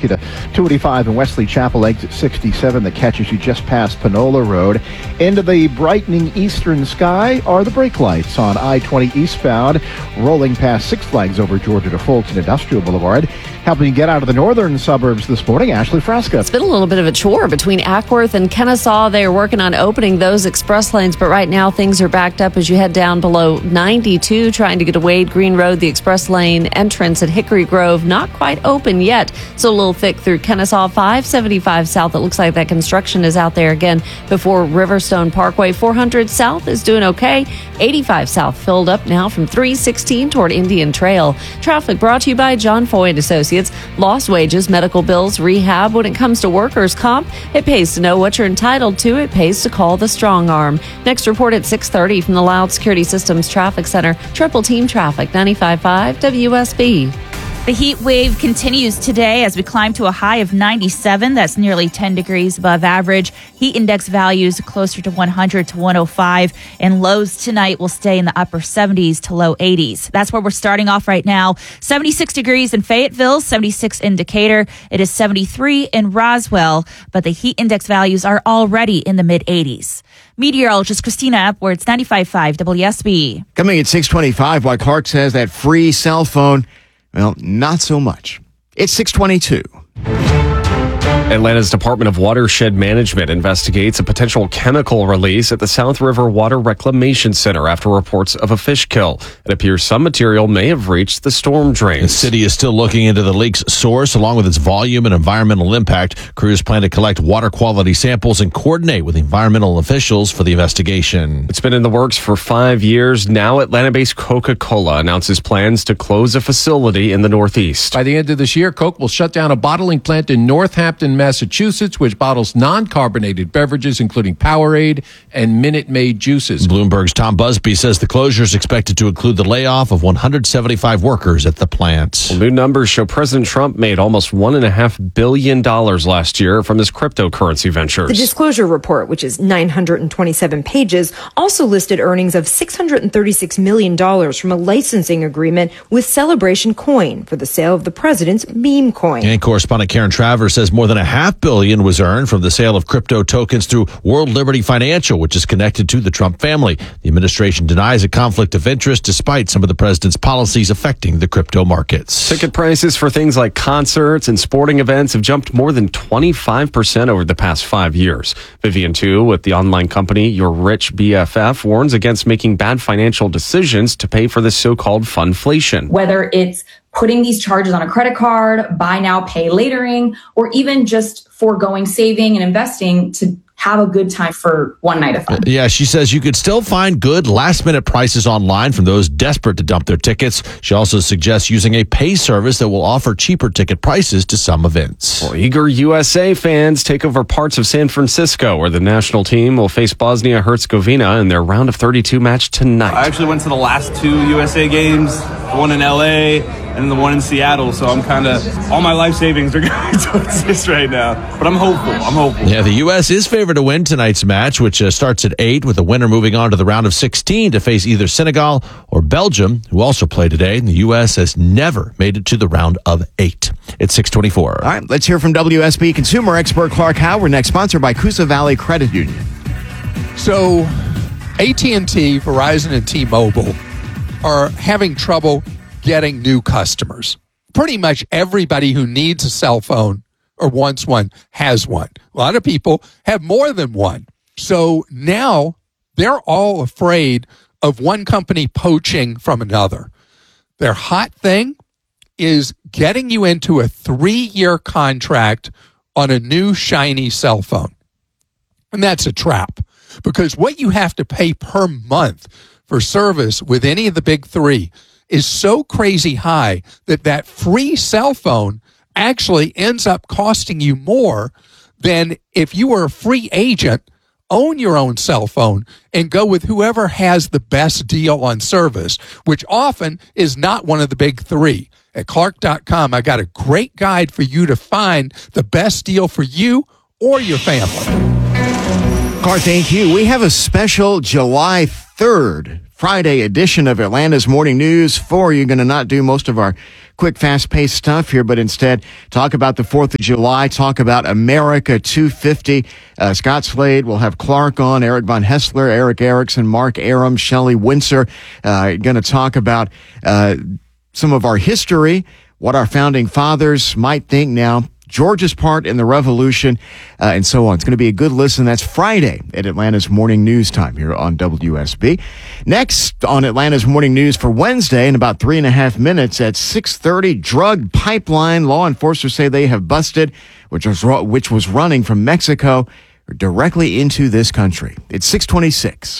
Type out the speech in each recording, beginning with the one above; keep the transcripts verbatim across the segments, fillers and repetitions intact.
you to two eighty-five in Wesley Chapel, exit sixty-seven that catches you just past Panola Road. Into the brightening eastern sky are the brake lights on I twenty eastbound, rolling past Six Flags over Georgia to Fulton Industrial Boulevard. Helping you get out of the northern suburbs this morning, Ashley Fresca. It's been a little bit of a chore between Ackworth and Kennesaw. They are working on opening those express lanes, but right now things are backed up as you head down below ninety-two, trying to get to Wade Green Road. The express lane entrance at Hickory Grove, not quite open yet. So a little thick through Kennesaw. five seventy-five south, it looks like that construction is out there again before Riverstone Parkway. four hundred south is doing okay. eighty-five south filled up now from three sixteen toward Indian Trail. Traffic brought to you by John Foy and Associates. Lost wages, medical bills, rehab. When it comes to workers' comp, it pays to know what you're entitled to. It pays to call the strong arm. Next report at six thirty from the Loud Security Systems Traffic Center. Triple Team Traffic, ninety-five point five W S B. The heat wave continues today as we climb to a high of ninety-seven. That's nearly ten degrees above average. Heat index values closer to one hundred to one oh five. And lows tonight will stay in the upper seventies to low eighties. That's where we're starting off right now. seventy-six degrees in Fayetteville, seventy-six in Decatur. It is seventy-three in Roswell, but the heat index values are already in the mid eighties. Meteorologist Christina Epworth, ninety-five point five W S B. Coming at six twenty-five, while Clark says that free cell phone, well, not so much. It's six twenty-two. Atlanta's Department of Watershed Management investigates a potential chemical release at the South River Water Reclamation Center after reports of a fish kill. It appears some material may have reached the storm drains. The city is still looking into the leak's source along with its volume and environmental impact. Crews plan to collect water quality samples and coordinate with environmental officials for the investigation. It's been in the works for five years. Now Atlanta-based Coca-Cola announces plans to close a facility in the Northeast. By the end of this year, Coke will shut down a bottling plant in Northampton, Massachusetts, which bottles non-carbonated beverages, including Powerade and Minute Maid juices. Bloomberg's Tom Busby says the closure is expected to include the layoff of one hundred seventy-five workers at the plant. Well, new numbers show President Trump made almost one point five billion dollars last year from his cryptocurrency ventures. The disclosure report, which is nine hundred twenty-seven pages, also listed earnings of six hundred thirty-six million dollars from a licensing agreement with Celebration Coin for the sale of the president's meme coin. And correspondent Karen Travers says more than a half billion was earned from the sale of crypto tokens through World Liberty Financial, which is connected to the Trump family. The administration denies a conflict of interest despite some of the president's policies affecting the crypto markets. Ticket prices for things like concerts and sporting events have jumped more than twenty-five percent over the past five years. Vivian Tu with the online company Your Rich B F F warns against making bad financial decisions to pay for this so-called funflation. Whether it's putting these charges on a credit card, buy now, pay latering, or even just foregoing saving and investing to have a good time for one night of fun. Yeah, she says you could still find good last-minute prices online from those desperate to dump their tickets. She also suggests using a pay service that will offer cheaper ticket prices to some events. Well, eager U S A fans take over parts of San Francisco, where the national team will face Bosnia-Herzegovina in their round of thirty-two match tonight. I actually went to the last two U S A games, the one in L A and the one in Seattle, so I'm kind of, all my life savings are going towards this right now. But I'm hopeful, I'm hopeful. Yeah, the U S is favored to win tonight's match, which uh, starts at eight, with the winner moving on to the round of sixteen to face either Senegal or Belgium, who also play today. And the U S has never made it to the round of eight. It's six twenty-four. All right, let's hear from W S B consumer expert Clark Howard next, sponsored by Coosa Valley Credit Union. So A T and T, Verizon, and T-Mobile are having trouble getting new customers. Pretty much everybody who needs a cell phone or wants one has one. A lot of people have more than one. So now they're all afraid of one company poaching from another. Their hot thing is getting you into a three-year contract on a new shiny cell phone. And that's a trap, because what you have to pay per month for service with any of the big three is so crazy high that that free cell phone actually ends up costing you more than if you were a free agent, own your own cell phone, and go with whoever has the best deal on service, which often is not one of the big three. At Clark dot com, I got a great guide for you to find the best deal for you or your family. Clark, thank you. We have a special July third Friday edition of Atlanta's Morning News. For you, going to not do most of our quick, fast-paced stuff here, but instead talk about the fourth of July, talk about America two fifty. Uh, Scott Slade will have Clark on, Eric Von Hessler, Eric Erickson, Mark Aram, Shelley Windsor. Uh, going to talk about uh, some of our history, what our founding fathers might think now, Georgia's part in the revolution, uh, and so on. It's going to be a good listen. That's Friday at Atlanta's Morning News time here on W S B. Next on Atlanta's Morning News for Wednesday in about three and a half minutes at six thirty, drug pipeline. Law enforcers say they have busted, which was, which was running from Mexico directly into this country. It's six twenty-six.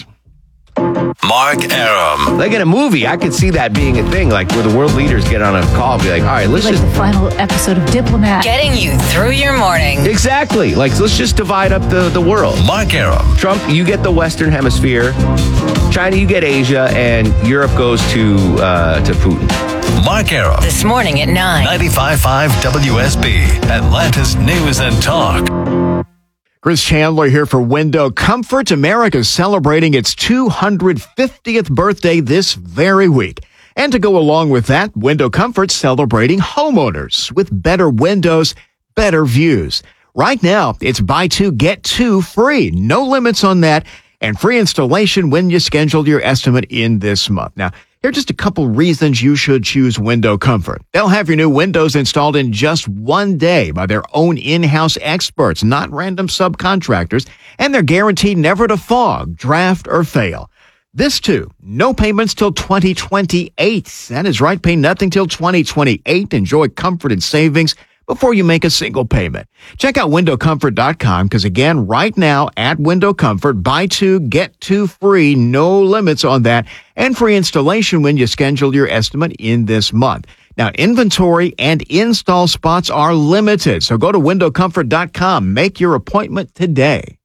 Mark Aram. Like in a movie, I could see that being a thing, like where the world leaders get on a call and be like, all right, let's like just... the final episode of Diplomat. Getting you through your morning. Exactly. Like, let's just divide up the, the world. Mark Aram. Trump, you get the Western Hemisphere. China, you get Asia. And Europe goes to uh, to Putin. Mark Aram. This morning at nine. ninety-five point five W S B. Atlanta's News and Talk. Chris Chandler here for Window Comfort. America is celebrating its two hundred fiftieth birthday this very week. And to go along with that, Window Comfort's celebrating homeowners with better windows, better views. Right now, it's buy two, get two free. No limits on that. And free installation when you schedule your estimate in this month. Now, here are just a couple reasons you should choose Window Comfort. They'll have your new windows installed in just one day by their own in-house experts, not random subcontractors, and they're guaranteed never to fog, draft, or fail. This too, no payments till twenty twenty-eight. That is right, pay nothing till twenty twenty-eight. Enjoy comfort and savings before you make a single payment. Check out window comfort dot com because, again, right now at Window Comfort, buy two, get two free, no limits on that, and free installation when you schedule your estimate in this month. Now, inventory and install spots are limited, so go to window comfort dot com. Make your appointment today.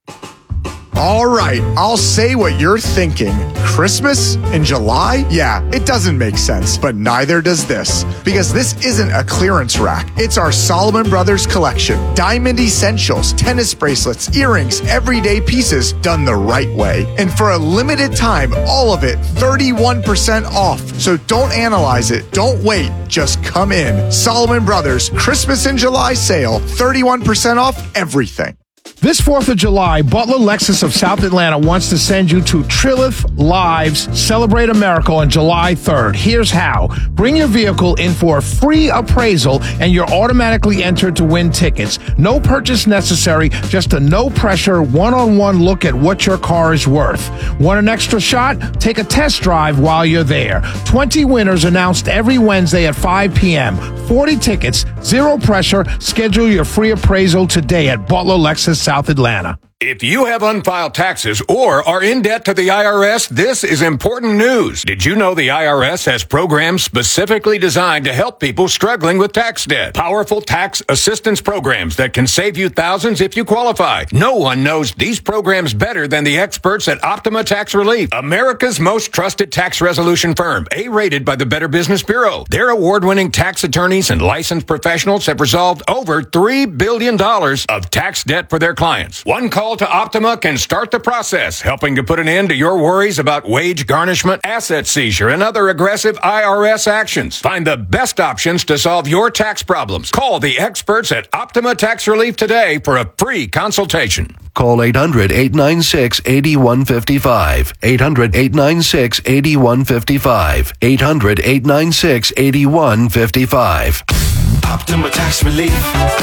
All right, I'll say what you're thinking. Christmas in July? Yeah, it doesn't make sense, but neither does this. Because this isn't a clearance rack. It's our Solomon Brothers collection. Diamond essentials, tennis bracelets, earrings, everyday pieces done the right way. And for a limited time, all of it thirty-one percent off. So don't analyze it. Don't wait. Just come in. Solomon Brothers Christmas in July sale, thirty-one percent off everything. This fourth of July, Butler Lexus of South Atlanta wants to send you to Trilith Live's Celebrate America on July third. Here's how. Bring your vehicle in for a free appraisal and you're automatically entered to win tickets. No purchase necessary, just a no-pressure, one-on-one look at what your car is worth. Want an extra shot? Take a test drive while you're there. twenty winners announced every Wednesday at five p.m. forty tickets, zero pressure. Schedule your free appraisal today at Butler Lexus South Atlanta. If you have unfiled taxes or are in debt to the I R S, this is important news. Did you know the I R S has programs specifically designed to help people struggling with tax debt? Powerful tax assistance programs that can save you thousands if you qualify. No one knows these programs better than the experts at Optima Tax Relief, America's most trusted tax resolution firm, A-rated by the Better Business Bureau. Their award-winning tax attorneys and licensed professionals have resolved over three billion dollars of tax debt for their clients. One call to Optima can start the process, helping to put an end to your worries about wage garnishment, asset seizure, and other aggressive I R S actions. Find the best options to solve your tax problems. Call the experts at Optima Tax Relief today for a free consultation. Call eight hundred, eight nine six, eight one five five. eight hundred, eight nine six, eight one five five. eight hundred, eight nine six, eight one five five. Optima Tax Relief.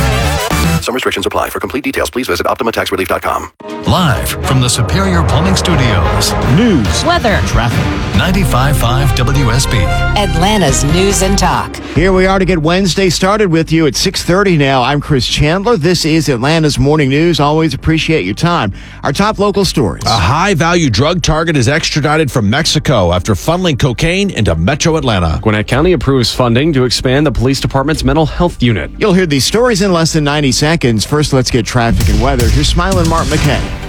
Some restrictions apply. For complete details, please visit optima tax relief dot com. Live from the Superior Plumbing Studios. News. Weather. Traffic. ninety-five point five W S B. Atlanta's News and Talk. Here we are to get Wednesday started with you at six thirty now. I'm Chris Chandler. This is Atlanta's Morning News. Always appreciate your time. Our top local stories. A high-value drug target is extradited from Mexico after funneling cocaine into Metro Atlanta. Gwinnett County approves funding to expand the police department's mental health unit. You'll hear these stories in less than ninety seconds. First, let's get traffic and weather. Here's Smiling Mark McKay.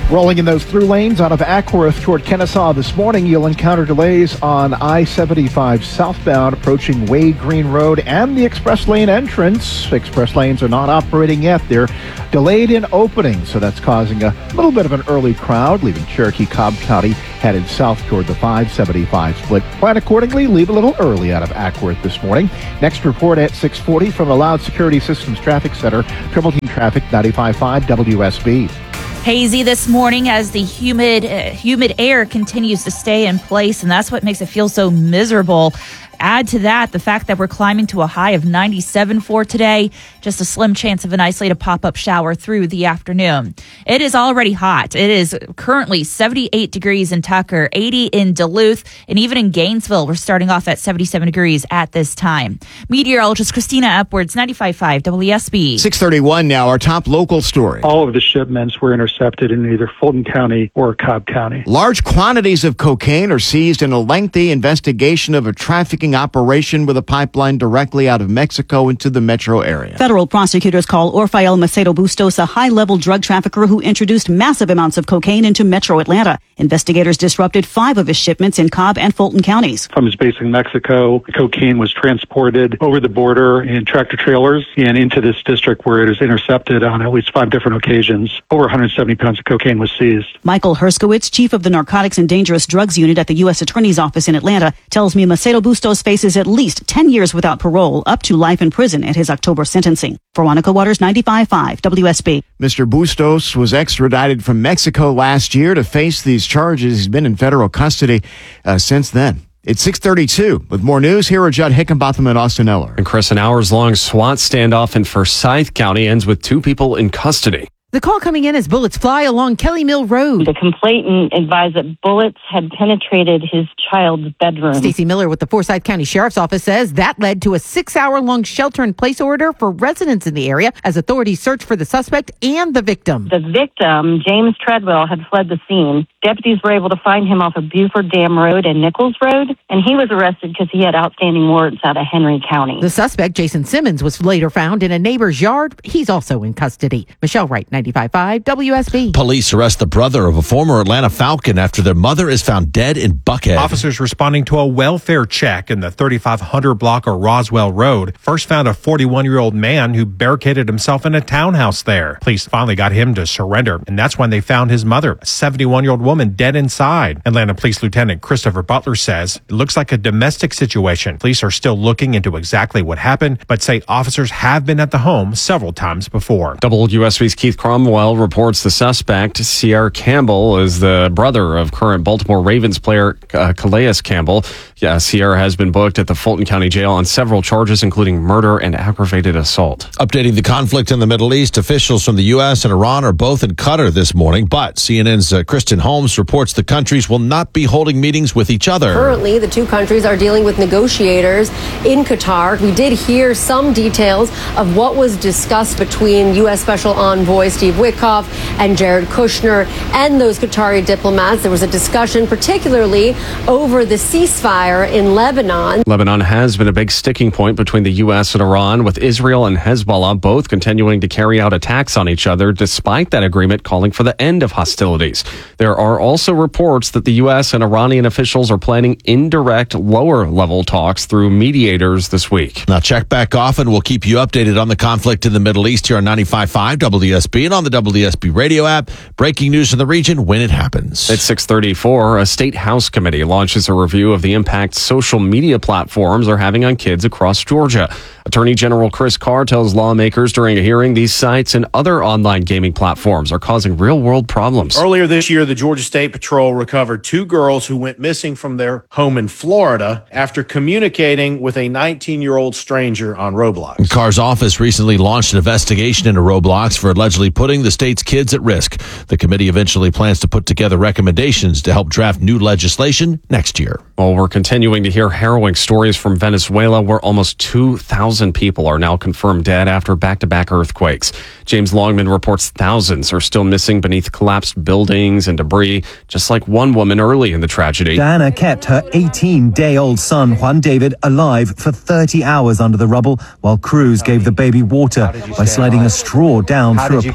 Rolling in those through lanes out of Ackworth toward Kennesaw this morning, you'll encounter delays on I seventy-five southbound approaching Wade Green Road and the express lane entrance. Express lanes are not operating yet. They're delayed in opening, so that's causing a little bit of an early crowd, leaving Cherokee-Cobb County headed south toward the five seventy-five split. Plan accordingly, leave a little early out of Ackworth this morning. Next report at six forty from the Loud Security Systems Traffic Center, Triple Team Traffic ninety-five point five W S B. Hazy this morning as the humid uh, humid air continues to stay in place, and that's what makes it feel so miserable. Add to that the fact that we're climbing to a high of ninety-seven for today. Just a slim chance of an isolated pop-up shower through the afternoon. It is already hot. It is currently seventy-eight degrees in Tucker, eighty in Duluth, and even in Gainesville, we're starting off at seventy-seven degrees at this time. Meteorologist Christina Upwards, ninety-five point five W S B. six thirty-one now, our top local story. All of the shipments were intercepted in either Fulton County or Cobb County. Large quantities of cocaine are seized in a lengthy investigation of a trafficking operation with a pipeline directly out of Mexico into the metro area. Federal prosecutors call Orfael Macedo Bustos a high-level drug trafficker who introduced massive amounts of cocaine into metro Atlanta. Investigators disrupted five of his shipments in Cobb and Fulton counties. From his base in Mexico, the cocaine was transported over the border in tractor trailers and into this district where it is intercepted on at least five different occasions. Over one hundred seventy pounds of cocaine was seized. Michael Herskowitz, chief of the Narcotics and Dangerous Drugs Unit at the U S Attorney's Office in Atlanta, tells me Macedo Bustos faces at least ten years without parole, up to life in prison at his October sentencing. Veronica Waters, ninety-five point five W S B. Mister Bustos was extradited from Mexico last year to face these charges. He's been in federal custody uh, since then. It's six thirty-two. With more news, here are Judd Hickenbotham and Austin Eller. And Chris, an hours-long SWAT standoff in Forsyth County ends with two people in custody. The call coming in as bullets fly along Kelly Mill Road. The complainant advised that bullets had penetrated his child's bedroom. Stacey Miller with the Forsyth County Sheriff's Office says that led to a six-hour-long shelter-in-place order for residents in the area as authorities search for the suspect and the victim. The victim, James Treadwell, had fled the scene. Deputies were able to find him off of Buford Dam Road and Nichols Road, and he was arrested because he had outstanding warrants out of Henry County. The suspect, Jason Simmons, was later found in a neighbor's yard. He's also in custody. Michelle Wright, ninety-five point five W S B. Police arrest the brother of a former Atlanta Falcon after their mother is found dead in Buckhead. Officers responding to a welfare check in the thirty-five hundred block of Roswell Road first found a forty-one-year-old man who barricaded himself in a townhouse there. Police finally got him to surrender, and that's when they found his mother, a seventy-one-year-old woman, dead inside. Atlanta Police Lieutenant Christopher Butler says it looks like a domestic situation. Police are still looking into exactly what happened, but say officers have been at the home several times before. W S B's Keith Cromwell reports the suspect, Sierra Campbell, is the brother of current Baltimore Ravens player uh, Calais Campbell. Yeah, Sierra has been booked at the Fulton County Jail on several charges, including murder and aggravated assault. Updating the conflict in the Middle East, officials from the U S and Iran are both in Qatar this morning, but C N N's uh, Kristen Holmes reports the countries will not be holding meetings with each other. Currently, the two countries are dealing with negotiators in Qatar. We did hear some details of what was discussed between U S Special Envoy Steve Witkoff and Jared Kushner and those Qatari diplomats. There was a discussion particularly over the ceasefire in Lebanon. Lebanon has been a big sticking point between the U S and Iran, with Israel and Hezbollah both continuing to carry out attacks on each other, despite that agreement calling for the end of hostilities. There are also reports that the U S and Iranian officials are planning indirect lower-level talks through mediators this week. Now check back often. We'll keep you updated on the conflict in the Middle East here on ninety-five point five W S B and on the W S B radio app. Breaking news in the region when it happens. At six thirty-four, a state House committee launches a review of the impact social media platforms are having on kids across Georgia. Attorney General Chris Carr tells lawmakers during a hearing these sites and other online gaming platforms are causing real-world problems. Earlier this year, the Georgia State Patrol recovered two girls who went missing from their home in Florida after communicating with a nineteen-year-old stranger on Roblox. Carr's office recently launched an investigation into Roblox for allegedly putting the state's kids at risk. The committee eventually plans to put together recommendations to help draft new legislation next year. Well, we're continuing to hear harrowing stories from Venezuela, where almost two thousand people are now confirmed dead after back-to-back earthquakes. James Longman reports thousands are still missing beneath collapsed buildings and debris, just like one woman early in the tragedy. Diana kept her eighteen-day-old son, Juan David, alive for thirty hours under the rubble, while crews gave the baby water by sliding a straw down through a pipe.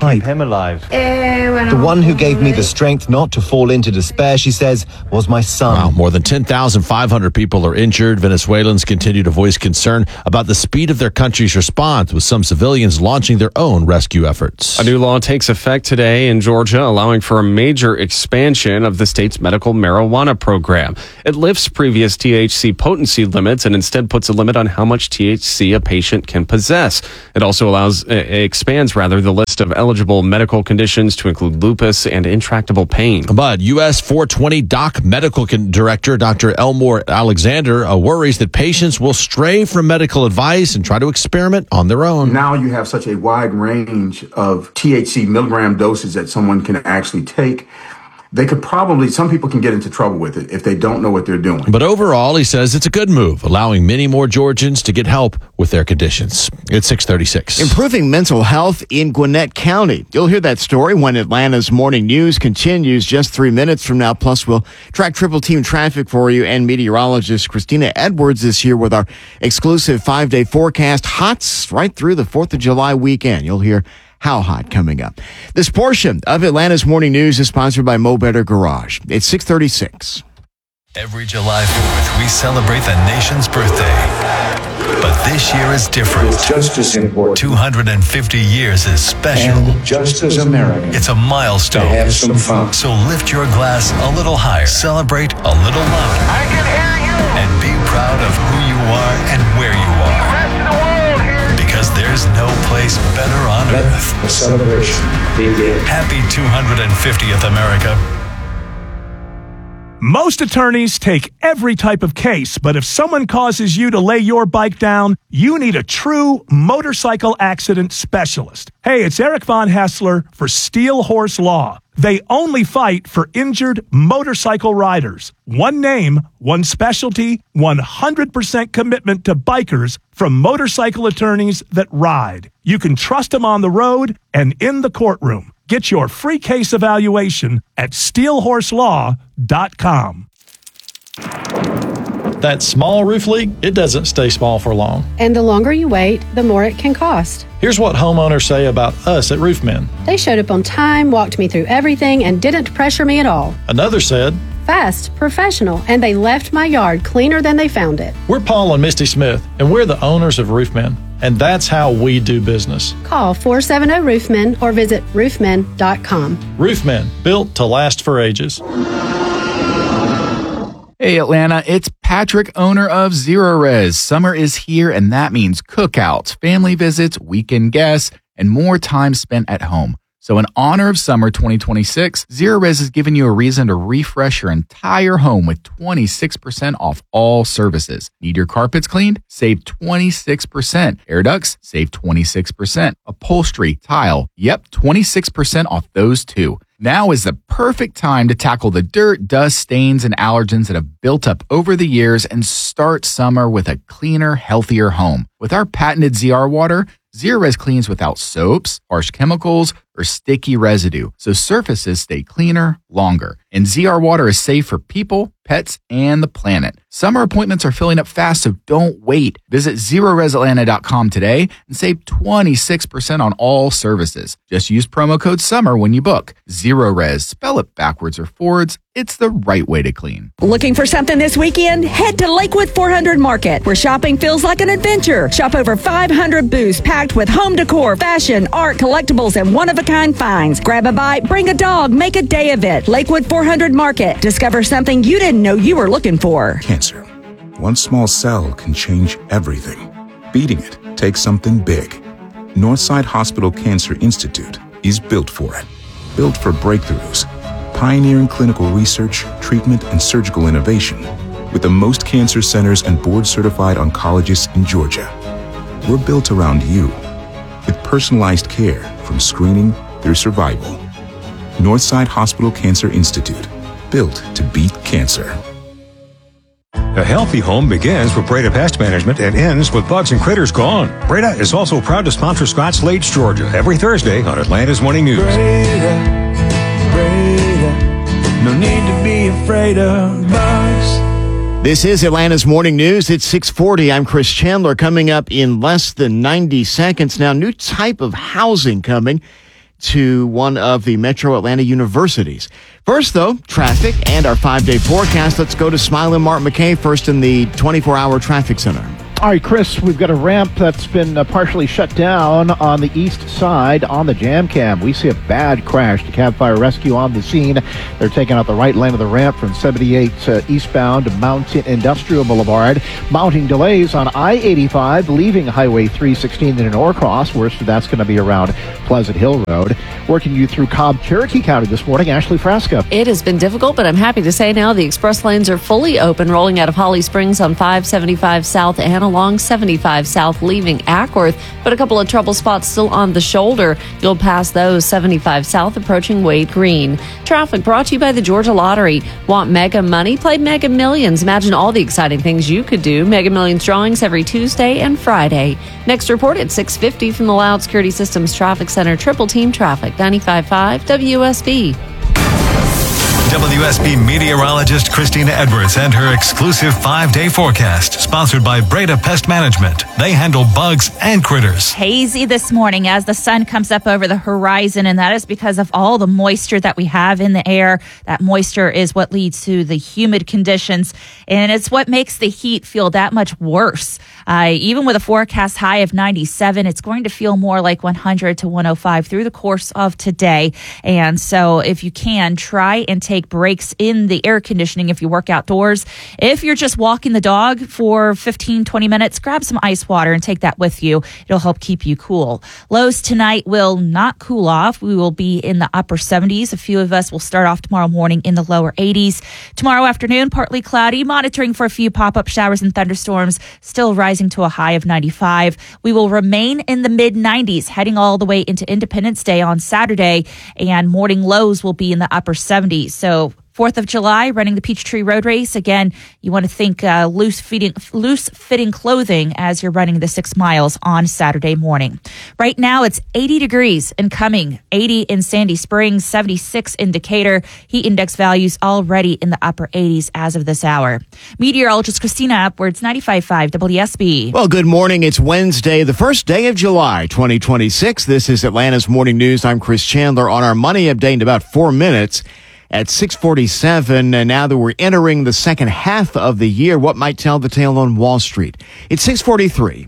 pipe. him alive. The one who gave me the strength not to fall into despair, she says, was my son. Wow, more than ten thousand five hundred people are injured. Venezuelans continue to voice concern about the speed of their country's response, with some civilians launching their own rescue efforts. A new law takes effect today in Georgia, allowing for a major expansion of the state's medical marijuana program. It lifts previous T H C potency limits and instead puts a limit on how much T H C a patient can possess. It also allows, it expands rather, the list of eligible medical conditions to include lupus and intractable pain. But U S four twenty Doc Medical Director Doctor Elmore Alexander uh, worries that patients will stray from medical advice and try to experiment on their own. Now you have such a wide range of T H C milligram doses that someone can actually take. They could probably, some people can get into trouble with it if they don't know what they're doing. But overall, he says it's a good move, allowing many more Georgians to get help with their conditions. It's six thirty-six. Improving mental health in Gwinnett County. You'll hear that story when Atlanta's Morning News continues just three minutes from now. Plus, we'll track triple team traffic for you, and meteorologist Christina Edwards is here with our exclusive five-day forecast. Hots right through the fourth of July weekend. You'll hear how hot coming up. This portion of Atlanta's Morning News is sponsored by Mo Better Garage. It's six thirty-six. Every July fourth, we celebrate the nation's birthday. But this year is different. It's just as important. two hundred fifty years is special. And just as American. It's a milestone. To have some fun. So lift your glass a little higher. Celebrate a little louder. I can hear you. And be proud of who you are and where you are. The rest of the world here. Because there's no place better on Let earth. the celebration begin. Happy two hundred fiftieth, America. Most attorneys take every type of case, but if someone causes you to lay your bike down, you need a true motorcycle accident specialist. Hey, it's Eric Von Hassler for Steel Horse Law. They only fight for injured motorcycle riders. One name, one specialty, one hundred percent commitment to bikers from motorcycle attorneys that ride. You can trust them on the road and in the courtroom. Get your free case evaluation at steel horse law dot com. That small roof leak, it doesn't stay small for long. And the longer you wait, the more it can cost. Here's what homeowners say about us at Roofmen. They showed up on time, walked me through everything, and didn't pressure me at all. Another said, fast, professional, and they left my yard cleaner than they found it. We're Paul and Misty Smith, and we're the owners of Roofmen. And that's how we do business. Call four seven zero Roofmen or visit roofmen dot com. Roofmen, built to last for ages. Hey Atlanta, it's Patrick, owner of Zero Res. Summer is here, and that means cookouts, family visits, weekend guests, and more time spent at home. So in honor of summer twenty twenty-six, Zero Res is giving you a reason to refresh your entire home with twenty-six percent off all services. Need your carpets cleaned? Save twenty-six percent. Air ducts? Save twenty-six percent. Upholstery, tile? Yep, twenty-six percent off those too. Now is the perfect time to tackle the dirt, dust, stains, and allergens that have built up over the years and start summer with a cleaner, healthier home. With our patented Z R water, Zero Res cleans without soaps, harsh chemicals, or sticky residue, so surfaces stay cleaner longer. And Z R water is safe for people, pets, and the planet. Summer appointments are filling up fast, so don't wait. Visit zero res atlanta dot com today and save twenty-six percent on all services. Just use promo code SUMMER when you book. Zero Res, spell it backwards or forwards. It's the right way to clean. Looking for something this weekend? Head to Lakewood four hundred Market, where shopping feels like an adventure. Shop over five hundred booths packed with home decor, fashion, art, collectibles, and one-of-a-kind finds. Grab a bite, bring a dog, make a day of it. Lakewood four hundred Market. Discover something you didn't know you were looking for. Cancer. One small cell can change everything. Beating it takes something big. Northside Hospital Cancer Institute is built for it. Built for breakthroughs. Pioneering clinical research, treatment, and surgical innovation with the most cancer centers and board-certified oncologists in Georgia. We're built around you with personalized care from screening through survival. Northside Hospital Cancer Institute, built to beat cancer. A healthy home begins with Breda Pest Management and ends with bugs and critters gone. Breda is also proud to sponsor Scott Slade's Georgia every Thursday on Atlanta's Morning News. Breda, Breda, no need to be afraid of bugs. This is Atlanta's Morning News. It's six forty. I'm Chris Chandler. Coming up in less than ninety seconds now, new type of housing coming to one of the Metro Atlanta universities. First, though, traffic and our five-day forecast. Let's go to Smiley Mark McKay first in the twenty-four hour traffic center. All right, Chris, we've got a ramp that's been uh, partially shut down on the east side on the Jam Cam. We see a bad crash. The Cab Fire Rescue on the scene. They're taking out the right lane of the ramp from seventy-eight uh, eastbound to Mountain Industrial Boulevard. Mounting delays on I eighty-five leaving Highway three sixteen in Norcross. Worst of that's going to be around Pleasant Hill Road. Working you through Cobb, Cherokee County this morning, Ashley Frasca. It has been difficult, but I'm happy to say now the express lanes are fully open, rolling out of Holly Springs on five seventy-five South and along seventy-five South leaving Ackworth, but a couple of trouble spots still on the shoulder. You'll pass those seventy-five South approaching Wade Green. Traffic brought to you by the Georgia Lottery. Want Mega Money? Play Mega Millions. Imagine all the exciting things you could do. Mega Millions drawings every Tuesday and Friday. Next report at six fifty from the Loud Security Systems Traffic Center. Triple Team Traffic, ninety-five point five W S B. W S B meteorologist Christina Edwards and her exclusive five-day forecast, sponsored by Breda Pest Management. They handle bugs and critters. Hazy this morning as the sun comes up over the horizon, and that is because of all the moisture that we have in the air. That moisture is what leads to the humid conditions, and it's what makes the heat feel that much worse. Uh, even with a forecast high of ninety-seven, it's going to feel more like one hundred to one oh five through the course of today. And so if you can, try and take breaks in the air conditioning if you work outdoors. If you're just walking the dog for fifteen, twenty minutes, grab some ice water and take that with you. It'll help keep you cool. Lows tonight will not cool off. We will be in the upper seventies. A few of us will start off tomorrow morning in the lower eighties. Tomorrow afternoon, partly cloudy, monitoring for a few pop-up showers and thunderstorms, still rising to a high of ninety-five. We will remain in the mid nineties, heading all the way into Independence Day on Saturday, and morning lows will be in the upper seventies. So fourth of July, running the Peachtree Road Race. Again, you want to think uh, loose fitting, loose fitting clothing as you're running the six miles on Saturday morning. Right now, it's eighty degrees and coming. eighty in Sandy Springs, seventy-six in Decatur. Heat index values already in the upper eighties as of this hour. Meteorologist Christina Edwards, ninety-five point five W S B. Well, good morning. It's Wednesday, the first day of July, twenty twenty-six. This is Atlanta's Morning News. I'm Chris Chandler on our money update in about four minutes. At six forty-seven, and now that we're entering the second half of the year, what might tell the tale on Wall Street? It's six forty-three.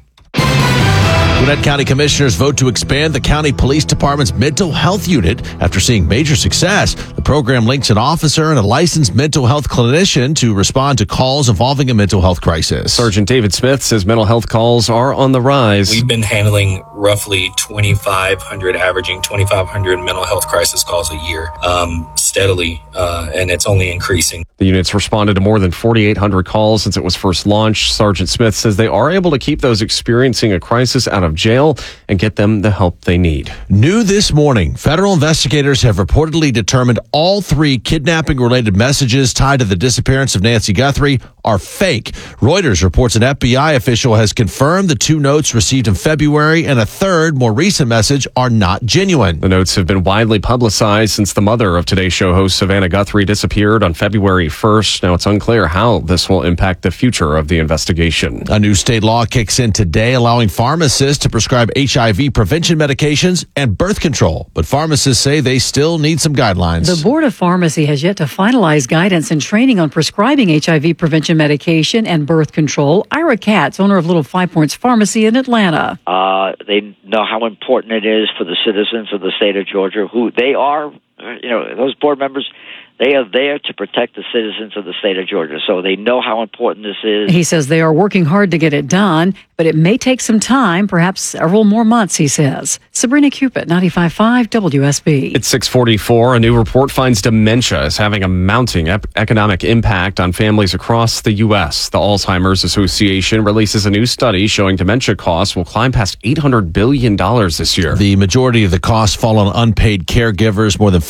Gwinnett County Commissioners vote to expand the county police department's mental health unit after seeing major success. The program links an officer and a licensed mental health clinician to respond to calls involving a mental health crisis. Sergeant David Smith says mental health calls are on the rise. We've been handling roughly twenty-five hundred, averaging twenty-five hundred mental health crisis calls a year, um, steadily, uh, and it's only increasing. The unit's responded to more than forty-eight hundred calls since it was first launched. Sergeant Smith says they are able to keep those experiencing a crisis out of jail and get them the help they need. New this morning, federal investigators have reportedly determined all three kidnapping-related messages tied to the disappearance of Nancy Guthrie are fake. Reuters reports an F B I official has confirmed the two notes received in February and a third, more recent message are not genuine. The notes have been widely publicized since the mother of Today's Show host Savannah Guthrie disappeared on February first. Now it's unclear how this will impact the future of the investigation. A new state law kicks in today, allowing pharmacists to prescribe H I V prevention medications and birth control. But pharmacists say they still need some guidelines. The Board of Pharmacy has yet to finalize guidance and training on prescribing H I V prevention medication and birth control. Ira Katz, owner of Little Five Points Pharmacy in Atlanta. Uh, they know how important it is for the citizens of the state of Georgia, who they are, you know, those board members. They are there to protect the citizens of the state of Georgia, so they know how important this is. He says they are working hard to get it done, but it may take some time, perhaps several more months, he says. Sabrina Cupid, ninety-five point five W S B. It's six forty-four. A new report finds dementia is having a mounting ep- economic impact on families across the U S. The Alzheimer's Association releases a new study showing dementia costs will climb past eight hundred billion dollars this year. The majority of the costs fall on unpaid caregivers. More than five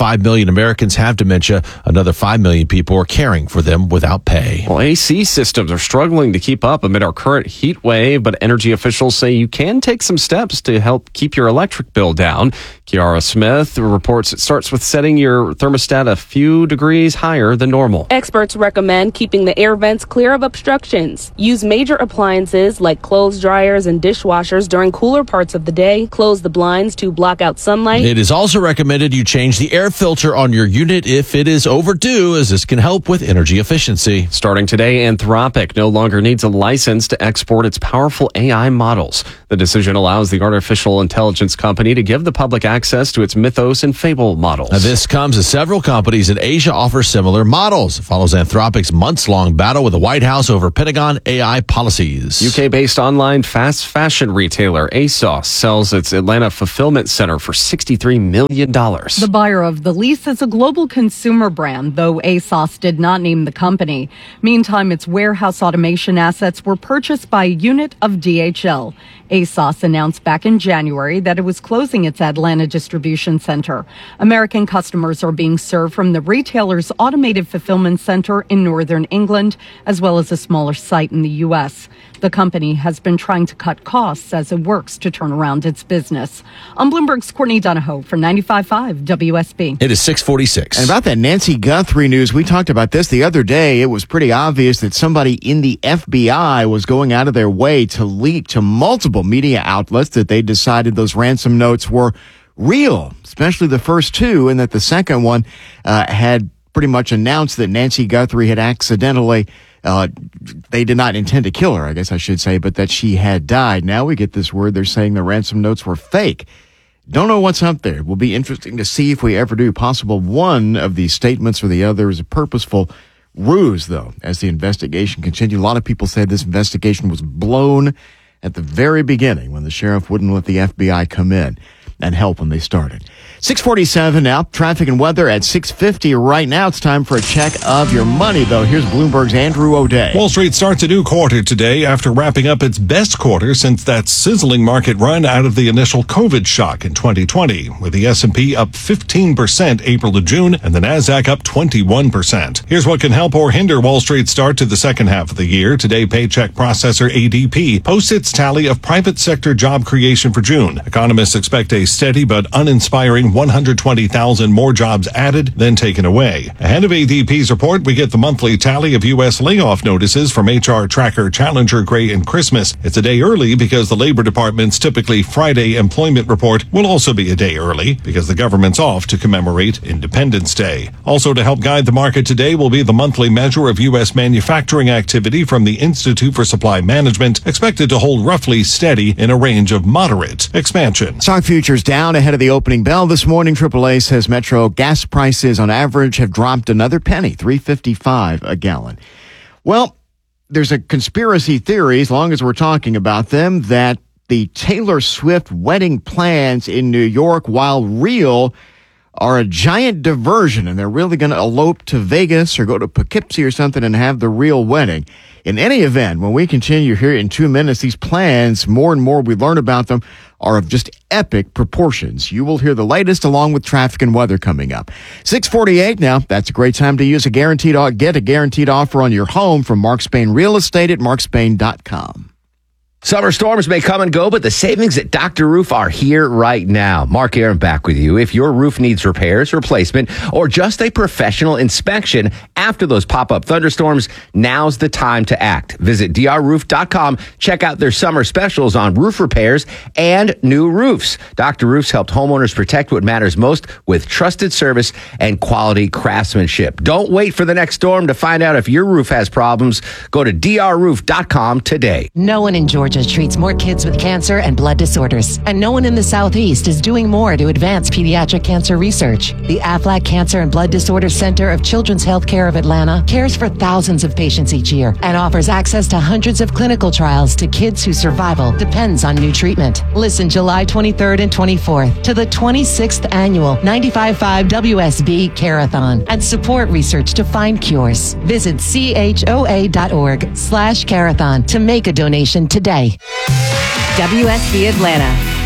five million Americans have dementia. Another five million people are caring for them without pay. Well, A C systems are struggling to keep up amid our current heat wave, but energy officials say you can take some steps to help keep your electric bill down. Kiara Smith reports it starts with setting your thermostat a few degrees higher than normal. Experts recommend keeping the air vents clear of obstructions. Use major appliances like clothes dryers and dishwashers during cooler parts of the day. Close the blinds to block out sunlight. It is also recommended you change the air filter on your unit if it is overdue, as this can help with energy efficiency. Starting today, Anthropic no longer needs a license to export its powerful A I models. The decision allows the artificial intelligence company to give the public access to its Mythos and Fable models. Now, this comes as several companies in Asia offer similar models. It follows Anthropic's months-long battle with the White House over Pentagon A I policies. U K-based online fast fashion retailer ASOS sells its Atlanta fulfillment center for sixty-three million dollars. The buyer of the lease is a global consumer brand, though ASOS did not name the company. Meantime, its warehouse automation assets were purchased by a unit of D H L. ASOS announced back in January that it was closing its Atlanta distribution center. American customers are being served from the retailer's automated fulfillment center in northern England, as well as a smaller site in the U S. The company has been trying to cut costs as it works to turn around its business. On Bloomberg's Courtney Donahoe for ninety-five point five W S B. It is six forty-six. And about that Nancy Guthrie news, we talked about this the other day. It was pretty obvious that somebody in the F B I was going out of their way to leak to multiple media outlets that they decided those ransom notes were real, especially the first two, and that the second one uh, had pretty much announced that Nancy Guthrie had accidentally, uh, they did not intend to kill her, I guess I should say, but that she had died. Now we get this word, they're saying the ransom notes were fake. Don't know what's up there. It will be interesting to see if we ever do. Possible one of these statements or the other is a purposeful ruse, though, as the investigation continued. A lot of people said this investigation was blown at the very beginning when the sheriff wouldn't let the F B I come in and help when they started. six forty-seven now, traffic and weather at six fifty right now. It's time for a check of your money, though. Here's Bloomberg's Andrew O'Day. Wall Street starts a new quarter today after wrapping up its best quarter since that sizzling market run out of the initial COVID shock in twenty twenty, with the S and P up fifteen percent April to June and the Nasdaq up twenty-one percent. Here's what can help or hinder Wall Street's start to the second half of the year. Today, paycheck processor A D P posts its tally of private sector job creation for June. Economists expect a steady but uninspiring one hundred twenty thousand more jobs added than taken away. Ahead of A D P's report, we get the monthly tally of U S layoff notices from H R tracker Challenger, Gray and Christmas. It's a day early because the Labor Department's typically Friday employment report will also be a day early because the government's off to commemorate Independence Day. Also to help guide the market today will be the monthly measure of U S manufacturing activity from the Institute for Supply Management, expected to hold roughly steady in a range of moderate expansion. Stock futures down ahead of the opening bell this morning. triple A says Metro gas prices on average have dropped another penny, three fifty-five a gallon. Well, there's a conspiracy theory, as long as we're talking about them, that the Taylor Swift wedding plans in New York, while real, are a giant diversion, and they're really going to elope to Vegas or go to Poughkeepsie or something and have the real wedding. In any event, when we continue here in two minutes, these plans, more and more we learn about them, are of just epic proportions. You will hear the latest along with traffic and weather coming up. six forty-eight now. That's a great time to use a guaranteed get a guaranteed offer on your home from Mark Spain Real Estate at mark spain dot com. Summer storms may come and go, but the savings at Doctor Roof are here right now. Mark Aaron back with you. If your roof needs repairs, replacement, or just a professional inspection after those pop-up thunderstorms, now's the time to act. Visit d r roof dot com. Check out their summer specials on roof repairs and new roofs. Doctor Roof's helped homeowners protect what matters most with trusted service and quality craftsmanship. Don't wait for the next storm to find out if your roof has problems. Go to d r roof dot com today. No one in Georgia treats more kids with cancer and blood disorders, and no one in the Southeast is doing more to advance pediatric cancer research. The Aflac Cancer and Blood Disorders Center of Children's Healthcare of Atlanta cares for thousands of patients each year and offers access to hundreds of clinical trials to kids whose survival depends on new treatment. Listen July twenty-third and twenty-fourth to the twenty-sixth annual ninety-five point five W S B Carathon and support research to find cures. Visit C H O A dot org slash Carathon to make a donation today. W S B Atlanta.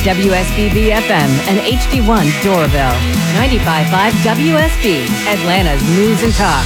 W S B B F M and H D one Doraville. ninety-five point five W S B, Atlanta's News and Talk.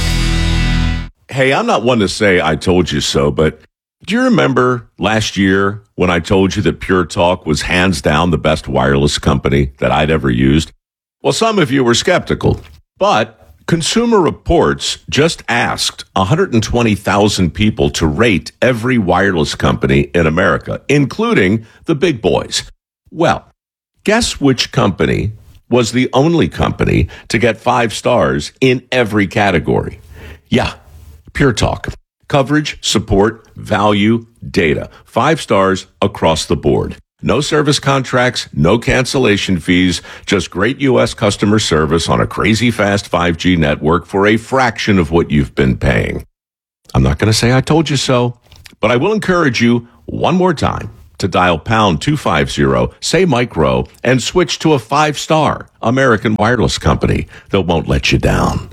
Hey, I'm not one to say I told you so, but do you remember last year when I told you that Pure Talk was hands down the best wireless company that I'd ever used? Well, some of you were skeptical, but Consumer Reports just asked one hundred twenty thousand people to rate every wireless company in America, including the big boys. Well, guess which company was the only company to get five stars in every category? Yeah, Pure Talk. Coverage, support, value, data. Five stars across the board. No service contracts, no cancellation fees, just great U S customer service on a crazy fast five G network for a fraction of what you've been paying. I'm not going to say I told you so, but I will encourage you one more time to dial pound two fifty, say micro, and switch to a five-star American wireless company that won't let you down.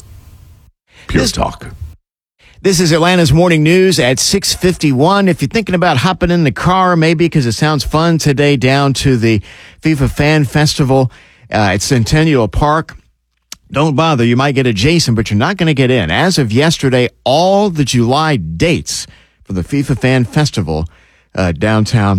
Pure This- Talk. This is Atlanta's Morning News at six fifty-one. If you're thinking about hopping in the car, maybe because it sounds fun today, down to the FIFA Fan Festival uh, at Centennial Park, don't bother. You might get adjacent, but you're not going to get in. As of yesterday, all the July dates for the FIFA Fan Festival uh, downtown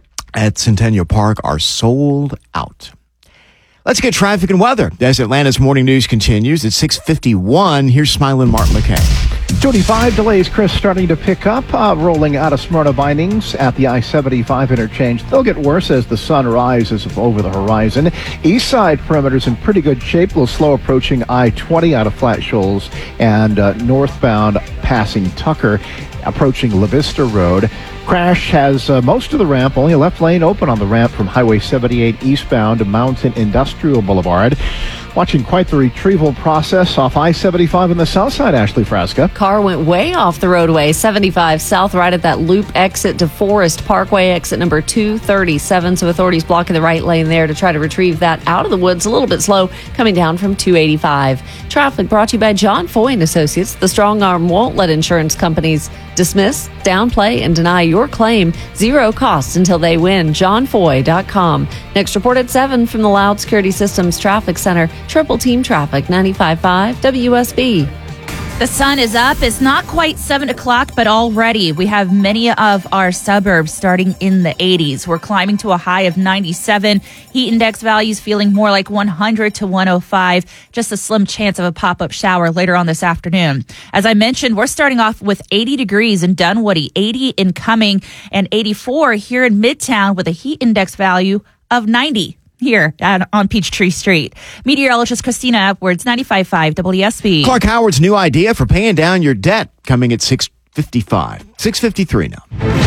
at Centennial Park are sold out. Let's get traffic and weather as Atlanta's Morning News continues at six fifty-one. Here's Smiling Mark McKay. twenty-five delays, Chris, starting to pick up, uh, rolling out of Smyrna Bindings at the I seventy-five interchange. They'll get worse as the sun rises over the horizon. East side perimeter's in pretty good shape, a little slow approaching I twenty out of Flat Shoals and uh, northbound passing Tucker, approaching La Vista Road. Crash has uh, most of the ramp, only a left lane open on the ramp from Highway seventy-eight eastbound to Mountain Industrial Boulevard. Watching quite the retrieval process off I seventy-five on the south side, Ashley Frasca. Car went way off the roadway, seventy-five south, right at that loop exit to Forest Parkway, exit number two thirty-seven. So authorities blocking the right lane there to try to retrieve that out of the woods. A little bit slow coming down from two eighty-five. Traffic brought to you by John Foy and Associates. The strong arm won't let insurance companies dismiss, downplay, and deny your claim. Zero costs until they win. john foy dot com. Next report at seven from the Loud Security Systems Traffic Center. Triple Team Traffic, ninety-five point five W S B. The sun is up. It's not quite seven o'clock, but already we have many of our suburbs starting in the eighties. We're climbing to a high of ninety-seven. Heat index values feeling more like one hundred to one oh five. Just a slim chance of a pop-up shower later on this afternoon. As I mentioned, we're starting off with eighty degrees in Dunwoody, eighty in Cumming, and eighty-four here in Midtown with a heat index value of ninety. Here at, on Peachtree Street. Meteorologist Christina Edwards, ninety-five point five W S B. Clark Howard's new idea for paying down your debt coming at six fifty-five. six fifty-three now.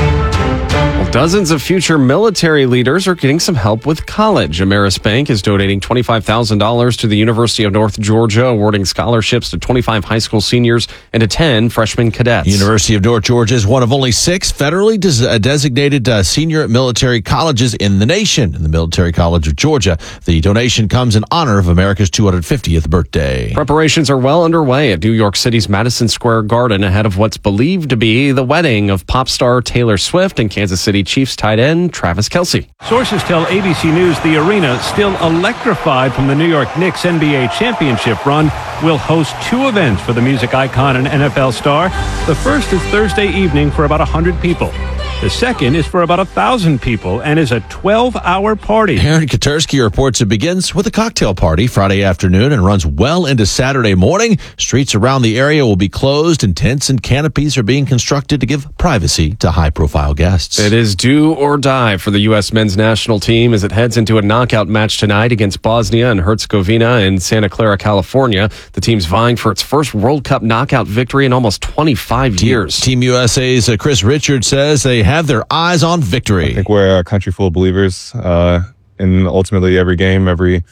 Well, dozens of future military leaders are getting some help with college. Ameris Bank is donating twenty-five thousand dollars to the University of North Georgia, awarding scholarships to twenty-five high school seniors and to ten freshman cadets. University of North Georgia is one of only six federally des- uh, designated uh, senior military colleges in the nation. In the Military College of Georgia, the donation comes in honor of America's two hundred fiftieth birthday. Preparations are well underway at New York City's Madison Square Garden ahead of what's believed to be the wedding of pop star Taylor Swift and Kansas City Chiefs tight end Travis Kelce. Sources tell A B C News the arena, still electrified from the New York Knicks N B A championship run, will host two events for the music icon and N F L star. The first is Thursday evening for about one hundred people. The second is for about one thousand people and is a twelve-hour party. Aaron Katursky reports it begins with a cocktail party Friday afternoon and runs well into Saturday morning. Streets around the area will be closed and tents and canopies are being constructed to give privacy to high-profile guests. It is do or die for the U S men's national team as it heads into a knockout match tonight against Bosnia and Herzegovina in Santa Clara, California. The team's vying for its first World Cup knockout victory in almost twenty-five Team, years. Team U S A's uh, Chris Richards says they have their eyes on victory. I think we're a country full of believers uh, in ultimately every game, every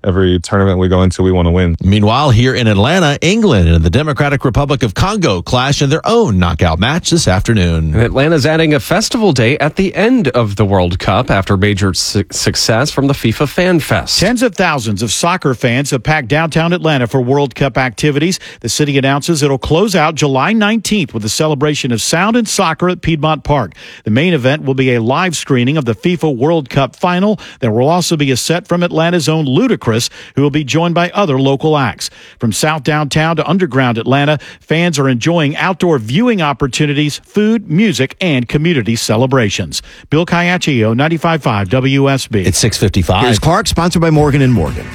every tournament we go into, we want to win. Meanwhile, here in Atlanta, England and the Democratic Republic of Congo clash in their own knockout match this afternoon. And Atlanta's adding a festival day at the end of the World Cup after major su- success from the FIFA Fan Fest. Tens of thousands of soccer fans have packed downtown Atlanta for World Cup activities. The city announces it'll close out July nineteenth with a celebration of sound and soccer at Piedmont Park. The main event will be a live screening of the FIFA World Cup final. There will also be a set from Atlanta's own Ludacris, who will be joined by other local acts. From South Downtown to Underground Atlanta, fans are enjoying outdoor viewing opportunities, food, music, and community celebrations. Bill Caiaccio, ninety-five point five W S B. It's six fifty-five. Here's Clark, sponsored by Morgan and Morgan.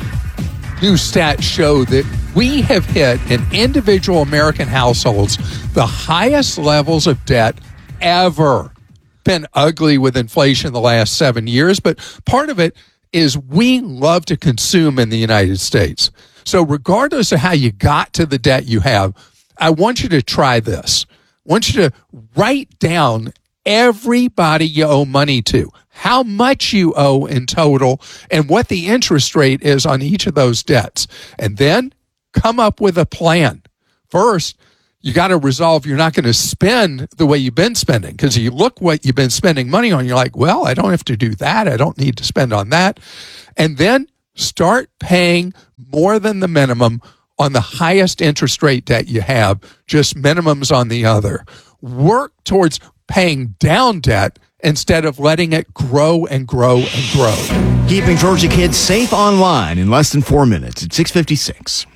New stats show that we have hit in individual American households the highest levels of debt ever. Been ugly with inflation the last seven years, but part of it is we love to consume in the United States. So regardless of how you got to the debt you have, I want you to try this. I want you to write down everybody you owe money to, how much you owe in total, and what the interest rate is on each of those debts. And then come up with a plan. First, you got to resolve you're not going to spend the way you've been spending, because you look what you've been spending money on, you're like, well, I don't have to do that. I don't need to spend on that. And then start paying more than the minimum on the highest interest rate debt you have, just minimums on the other. Work towards paying down debt instead of letting it grow and grow and grow. Keeping Georgia kids safe online in less than four minutes. It's six fifty-six.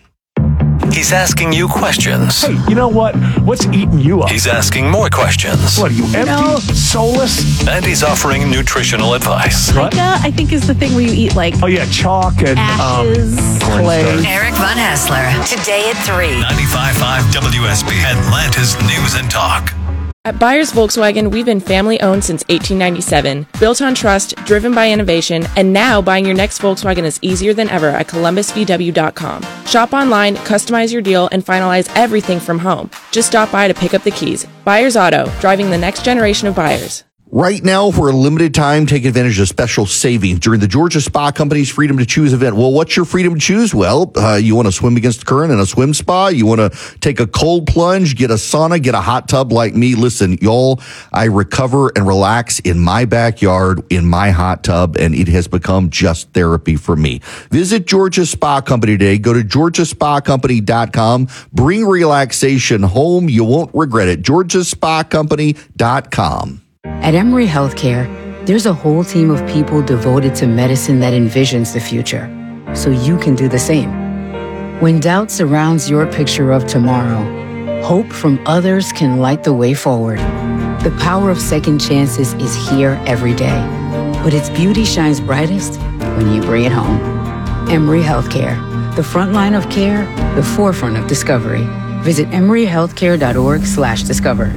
He's asking you questions. Hey, you know what? What's eating you up? He's asking more questions. What are you, empty? No. Soulless? And he's offering nutritional advice. What? I think is the thing where you eat like oh yeah, chalk and ashes, um, clay. Eric Von Hassler, today at three. ninety-five point five W S B, Atlanta's News and Talk. At Byers Volkswagen, we've been family-owned since eighteen ninety-seven, built on trust, driven by innovation, and now buying your next Volkswagen is easier than ever at columbus v w dot com. Shop online, customize your deal, and finalize everything from home. Just stop by to pick up the keys. Byers Auto, driving the next generation of buyers. Right now, for a limited time, take advantage of special savings during the Georgia Spa Company's Freedom to Choose event. Well, what's your freedom to choose? Well, uh, you want to swim against the current in a swim spa? You want to take a cold plunge, get a sauna, get a hot tub like me? Listen, y'all, I recover and relax in my backyard, in my hot tub, and it has become just therapy for me. Visit Georgia Spa Company today. Go to georgia spa company dot com. Bring relaxation home. You won't regret it. georgia spa company dot com. At Emory Healthcare, there's a whole team of people devoted to medicine that envisions the future, so you can do the same. When doubt surrounds your picture of tomorrow, hope from others can light the way forward. The power of second chances is here every day, but its beauty shines brightest when you bring it home. Emory Healthcare, the front line of care, the forefront of discovery. Visit emory healthcare dot org slash discover.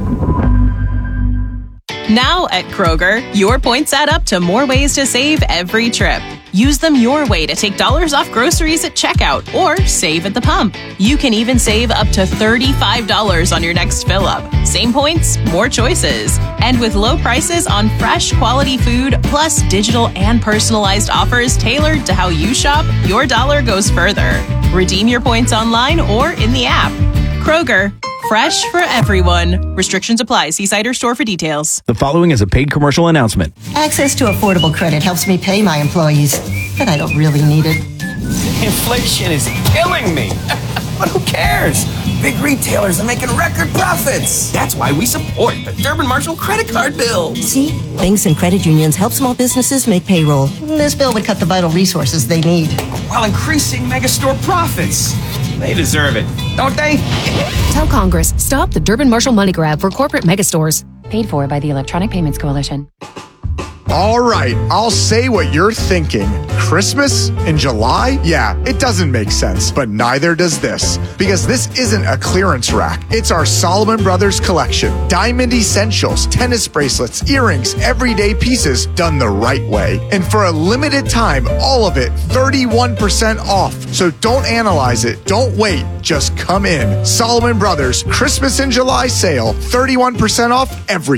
Now at Kroger, your points add up to more ways to save every trip. Use them your way to take dollars off groceries at checkout or save at the pump. You can even save up to thirty-five dollars on your next fill up. Same points, more choices. And with low prices on fresh, quality food, plus digital and personalized offers tailored to how you shop, your dollar goes further. Redeem your points online or in the app. Kroger, fresh for everyone. Restrictions apply. See site or store for details. The following is a paid commercial announcement. Access to affordable credit helps me pay my employees, but I don't really need it. Inflation is killing me. But who cares? Big retailers are making record profits. That's why we support the Durbin Marshall credit card bill. See? Banks and credit unions help small businesses make payroll. This bill would cut the vital resources they need, while increasing megastore profits. They deserve it, don't they? Tell Congress, stop the Durbin Marshall money grab for corporate megastores. Paid for by the Electronic Payments Coalition. All right, I'll say what you're thinking. Christmas in July? Yeah, it doesn't make sense, but neither does this. Because this isn't a clearance rack. It's our Solomon Brothers collection. Diamond essentials, tennis bracelets, earrings, everyday pieces done the right way. And for a limited time, all of it thirty-one percent off. So don't analyze it. Don't wait. Just come in. Solomon Brothers Christmas in July sale, thirty-one percent off everything.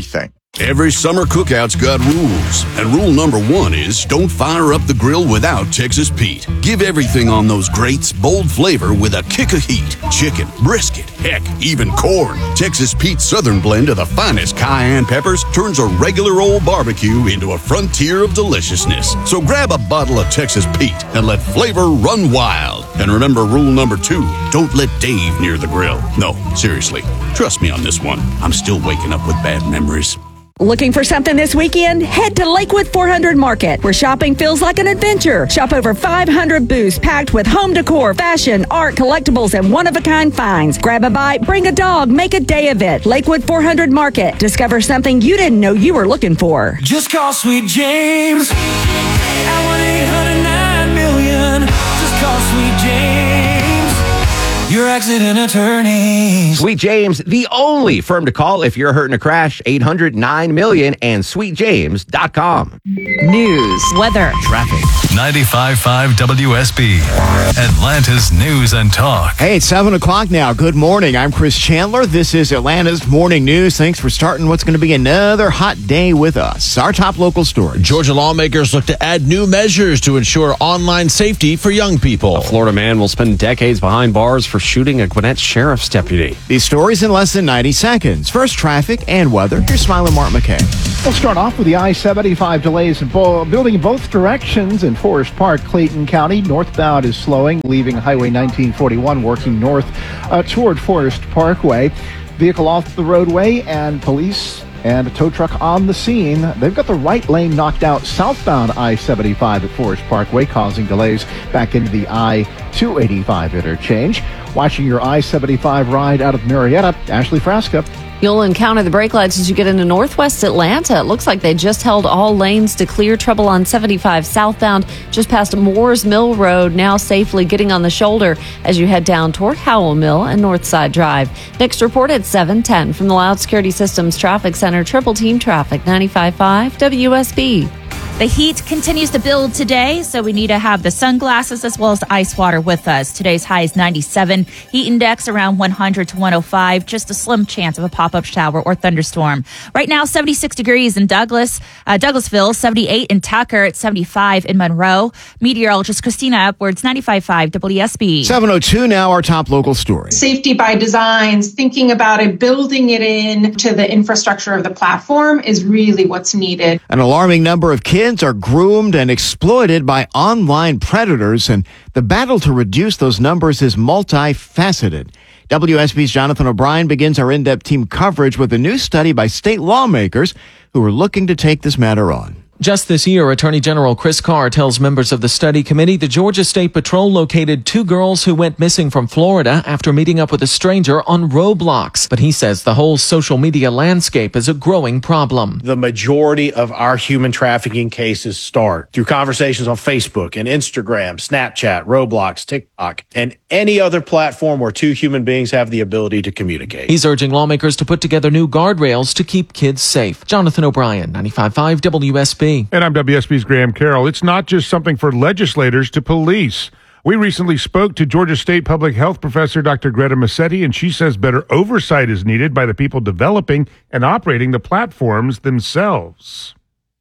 Every summer cookout's got rules, and rule number one is don't fire up the grill without Texas Pete. Give everything on those grates bold flavor with a kick of heat. Chicken, brisket, heck, even corn. Texas Pete's Southern blend of the finest cayenne peppers turns a regular old barbecue into a frontier of deliciousness. So grab a bottle of Texas Pete and let flavor run wild. And remember rule number two, don't let Dave near the grill. No, seriously, trust me on this one. I'm still waking up with bad memories. Looking for something this weekend? Head to Lakewood four hundred Market, where shopping feels like an adventure. Shop over five hundred booths packed with home decor, fashion, art, collectibles, and one-of-a-kind finds. Grab a bite, bring a dog, make a day of it. Lakewood four hundred Market. Discover something you didn't know you were looking for. Just call Sweet James at one eight hundred nine million. Just call Sweet James, your accident attorney. Sweet James, the only firm to call if you're hurt in a crash. eight hundred nine million and sweet james dot com. News, weather, traffic. ninety-five point five W S B, Atlanta's news and talk. Hey, it's seven o'clock now. Good morning. I'm Chris Chandler. This is Atlanta's morning news. Thanks for starting what's going to be another hot day with us. Our top local story. Georgia lawmakers look to add new measures to ensure online safety for young people. A Florida man will spend decades behind bars for shooting a Gwinnett sheriff's deputy. These stories in less than ninety seconds. First, traffic and weather. Here's Smiling Mark McKay. We'll start off with the I seventy-five delays in bo- building in both directions in Forest Park, Clayton County. Northbound is slowing, leaving Highway nineteen forty-one, working north uh, toward Forest Parkway. Vehicle off the roadway and police and a tow truck on the scene. They've got the right lane knocked out southbound I seventy-five at Forest Parkway, causing delays back into the I two eighty-five interchange. Watching your I seventy-five ride out of Marietta, Ashley Frasca. You'll encounter the brake lights as you get into northwest Atlanta. It looks like they just held all lanes to clear. Trouble on seventy-five southbound just past Moores Mill Road, now safely getting on the shoulder as you head down toward Howell Mill and Northside Drive. Next report at seven ten from the Loud Security Systems Traffic Center. Triple Team Traffic, ninety-five point five W S B. The heat continues to build today, so we need to have the sunglasses as well as the ice water with us. Today's high is ninety-seven. Heat index around one hundred to one oh five. Just a slim chance of a pop-up shower or thunderstorm. Right now, seventy-six degrees in Douglas, uh, Douglasville, seventy-eight in Tucker, at seventy-five in Monroe. Meteorologist Christina Edwards, ninety-five point five W S B. seven oh two now, our top local story. Safety by design, thinking about it, building it in to the infrastructure of the platform is really what's needed. An alarming number of kids are groomed and exploited by online predators, and the battle to reduce those numbers is multifaceted. W S B's Jonathan O'Brien begins our in-depth team coverage with a new study by state lawmakers who are looking to take this matter on. Just this year, Attorney General Chris Carr tells members of the study committee the Georgia State Patrol located two girls who went missing from Florida after meeting up with a stranger on Roblox. But he says the whole social media landscape is a growing problem. The majority of our human trafficking cases start through conversations on Facebook and Instagram, Snapchat, Roblox, TikTok, and any other platform where two human beings have the ability to communicate. He's urging lawmakers to put together new guardrails to keep kids safe. Jonathan O'Brien, ninety-five point five W S B. And I'm W S B's Graham Carroll. It's not just something for legislators to police. We recently spoke to Georgia State Public Health Professor Doctor Greta Massetti, and she says better oversight is needed by the people developing and operating the platforms themselves.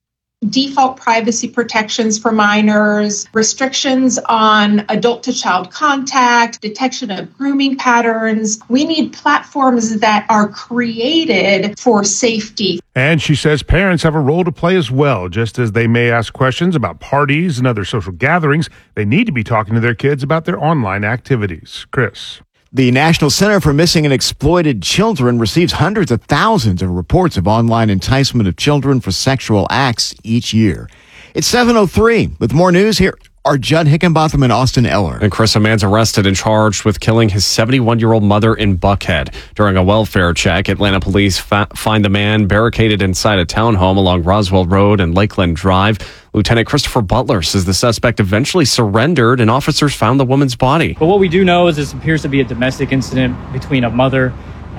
Default privacy protections for minors, restrictions on adult-to-child contact, detection of grooming patterns. We need platforms that are created for safety. And she says parents have a role to play as well. Just as they may ask questions about parties and other social gatherings, they need to be talking to their kids about their online activities. Chris. The National Center for Missing and Exploited Children receives hundreds of thousands of reports of online enticement of children for sexual acts each year. It's seven oh three. With more news, here are Judd Hickenbotham and Austin Eller. And Chris, a man's arrested and charged with killing his seventy-one-year-old mother in Buckhead. During a welfare check, Atlanta police fa- find the man barricaded inside a townhome along Roswell Road and Lakeland Drive. Lieutenant Christopher Butler says the suspect eventually surrendered and officers found the woman's body. But what we do know is this appears to be a domestic incident between a mother